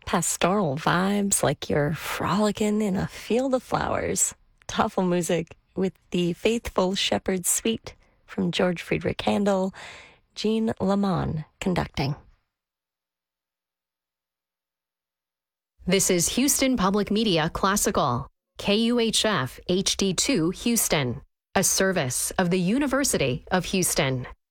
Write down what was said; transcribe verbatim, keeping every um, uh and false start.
Pastoral vibes like you're frolicking in a field of flowers. Tafelmusik with the Faithful Shepherd Suite from George Friedrich Handel, Jean Lamont conducting. This is Houston Public Media Classical, K U H F H D two Houston, a service of the University of Houston.